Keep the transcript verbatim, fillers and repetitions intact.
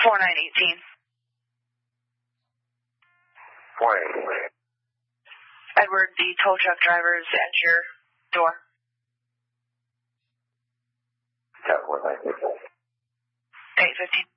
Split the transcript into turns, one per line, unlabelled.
four nine eighteen.
four eighteen.
Edward, the tow truck driver is at your door.
Yeah, four nine eighteen.
eight fifteen.